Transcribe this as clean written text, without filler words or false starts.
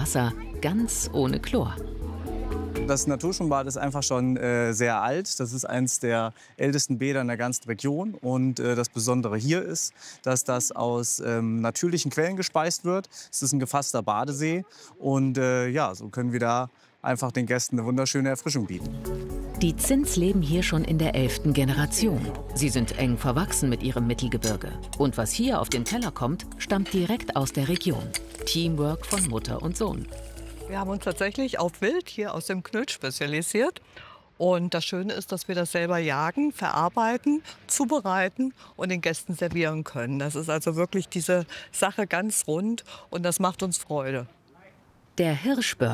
Wasser, ganz ohne Chlor. Das Naturschwimmbad ist einfach schon sehr alt. Das ist eines der ältesten Bäder in der ganzen Region. Und das Besondere hier ist, dass das aus natürlichen Quellen gespeist wird. Es ist ein gefasster Badesee. Und ja, so können wir da einfach den Gästen eine wunderschöne Erfrischung bieten. Die Zins leben hier schon in der 11. Generation. Sie sind eng verwachsen mit ihrem Mittelgebirge. Und was hier auf den Teller kommt, stammt direkt aus der Region. Teamwork von Mutter und Sohn. Wir haben uns tatsächlich auf Wild hier aus dem Knöll spezialisiert. Und das Schöne ist, dass wir das selber jagen, verarbeiten, zubereiten und den Gästen servieren können. Das ist also wirklich diese Sache ganz rund und das macht uns Freude. Der Hirschbird